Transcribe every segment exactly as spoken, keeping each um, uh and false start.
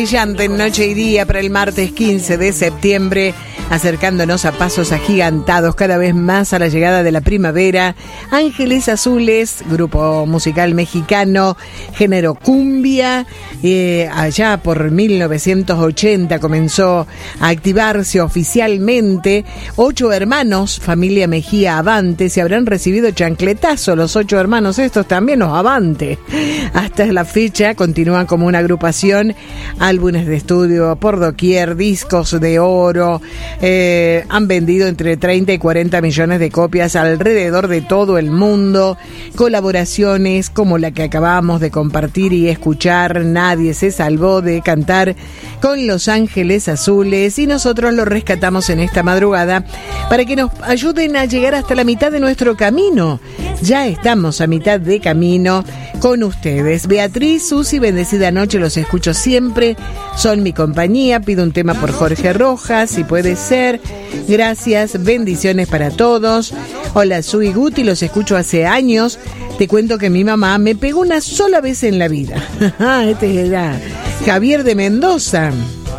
Brillante en noche y día para el martes quince de septiembre, acercándonos a pasos agigantados cada vez más a la llegada de la primavera. Ángeles Azules, grupo musical mexicano, género cumbia, eh, allá por mil novecientos ochenta comenzó a activarse oficialmente. Ocho hermanos, familia Mejía Avante, se habrán recibido chancletazo los ocho hermanos estos, también los Avante. Hasta la fecha continúan como una agrupación, álbumes de estudio por doquier, discos de oro, eh, han vendido entre treinta y cuarenta millones de copias alrededor de todo el mundo, colaboraciones como la que acabamos de compartir y escuchar. Nadie se salvó de cantar con Los Ángeles Azules, y nosotros lo rescatamos en esta madrugada para que nos ayuden a llegar hasta la mitad de nuestro camino. Ya estamos a mitad de camino con ustedes. Beatriz, Susi, bendecida noche, los escucho siempre, son mi compañía. Pido un tema por Jorge Rojas, si puede ser. Gracias, bendiciones para todos. Hola, soy Guti, los escucho hace años. Te cuento que mi mamá me pegó una sola vez en la vida. Este era Javier de Mendoza,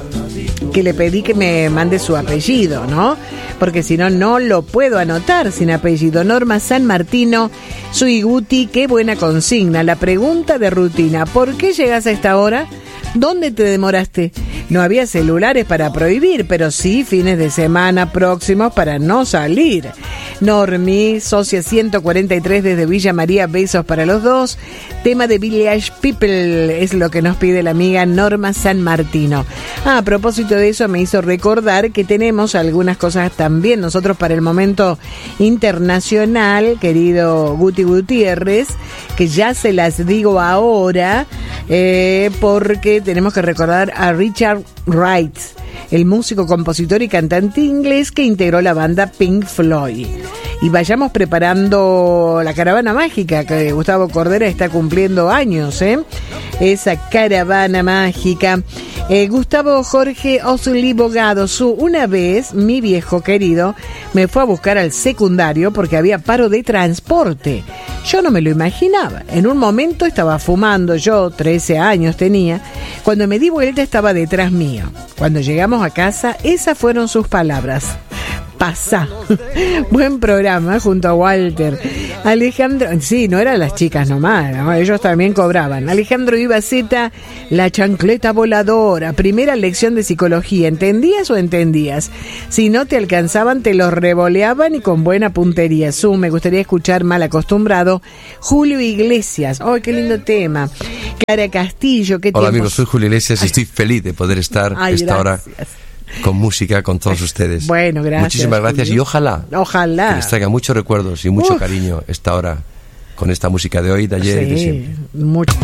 que le pedí que me mande su apellido, ¿no? Porque si no, no lo puedo anotar sin apellido. Norma San Martino, soy Guti, qué buena consigna. La pregunta de rutina: ¿por qué llegas a esta hora? ¿Dónde te demoraste? No había celulares para prohibir, pero sí fines de semana próximos para no salir. Normi, socia ciento cuarenta y tres desde Villa María, besos para los dos. Tema de Village People es lo que nos pide la amiga Norma San Martino. Ah, a propósito de eso, me hizo recordar que tenemos algunas cosas también nosotros para el momento internacional, querido Guti Gutiérrez, que ya se las digo ahora, eh, porque tenemos que recordar a Richard Wright, el músico, compositor y cantante inglés que integró la banda Pink Floyd. Y vayamos preparando la caravana mágica, que Gustavo Cordera está cumpliendo años, ¿eh? Esa caravana mágica. Eh, Gustavo Jorge Osuli Bogado, su una vez mi viejo querido me fue a buscar al secundario porque había paro de transporte. Yo no me lo imaginaba. En un momento estaba fumando, yo trece años tenía. Cuando me di vuelta estaba detrás mío. Cuando llegamos a casa, esas fueron sus palabras: pasá. Buen programa junto a Walter. Alejandro, sí, no eran las chicas nomás, ¿no? Ellos también cobraban. Alejandro Ibaceta, la chancleta voladora. Primera lección de psicología. ¿Entendías o entendías? Si no te alcanzaban, te los revoleaban, y con buena puntería. Su, me gustaría escuchar Mal Acostumbrado. Julio Iglesias. ¡Ay, oh, qué lindo tema! Clara Castillo, ¿qué Hola tiempo? amigos, soy Julio Iglesias y estoy feliz de poder estar a esta hora con música con todos ustedes. Bueno, gracias. Muchísimas gracias, Julio. Y ojalá, ojalá que les traiga muchos recuerdos y mucho Uf. cariño esta hora con esta música de hoy, de ayer sí, y de siempre. Mucho.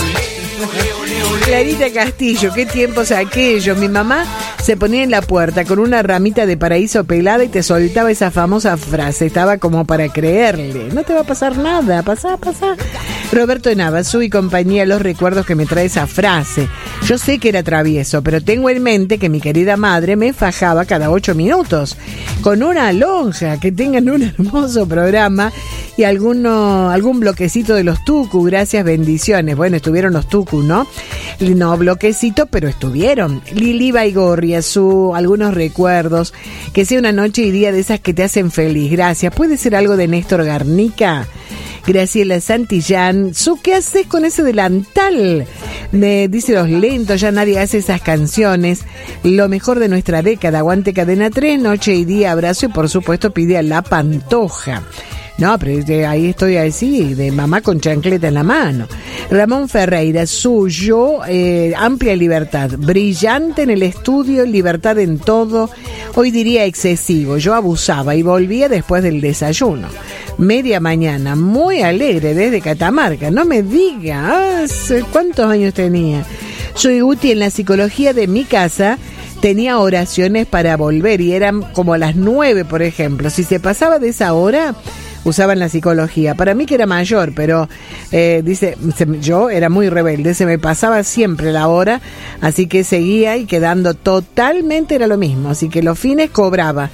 Clarita Castillo, qué tiempos aquellos. Mi mamá se ponía en la puerta con una ramita de paraíso pelada y te soltaba esa famosa frase. Estaba como para creerle: no te va a pasar nada, pasá, pasá. Roberto Navazu y compañía, los recuerdos que me trae esa frase. Yo sé que era travieso, pero tengo en mente que mi querida madre me fajaba cada ocho minutos con una lonja. Que tengan un hermoso programa y alguno, algún bloquecito de los Tucu. Gracias, bendiciones. Bueno, estuvieron los Tucu, ¿no? No bloquecito, pero estuvieron. Lili Baigorria, su algunos recuerdos. Que sea una noche y día de esas que te hacen feliz. Gracias. ¿Puede ser algo de Néstor Garnica? Graciela Santillán, su, ¿qué haces con ese delantal? Me dice Los Lentos, ya nadie hace esas canciones. Lo mejor de nuestra década. Aguante Cadena tres, noche y día, abrazo, y por supuesto pide a La Pantoja. No, pero ahí estoy así, de mamá con chancleta en la mano. Ramón Ferreira, suyo, eh, amplia libertad, brillante en el estudio, libertad en todo. Hoy diría excesivo, yo abusaba y volvía después del desayuno. Media mañana, muy alegre desde Catamarca, no me diga, ¿cuántos años tenía? Soy Guti, en la psicología de mi casa tenía oraciones para volver y eran como las nueve, por ejemplo. Si se pasaba de esa hora, usaban la psicología. Para mí que era mayor, pero eh, dice, se, yo era muy rebelde, se me pasaba siempre la hora, así que seguía y quedando totalmente era lo mismo, así que los fines cobraba.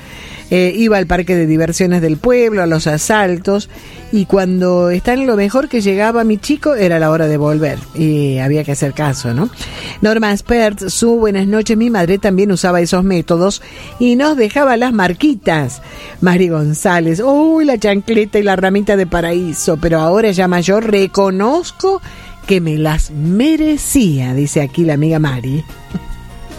Eh, iba al parque de diversiones del pueblo, a los asaltos, y cuando está en lo mejor que llegaba mi chico, era la hora de volver, y había que hacer caso, ¿no? Norma Spert, su buenas noches, mi madre también usaba esos métodos y nos dejaba las marquitas. Mari González, uy, la chancleta y la ramita de paraíso, pero ahora ya mayor reconozco que me las merecía, dice aquí la amiga Mari.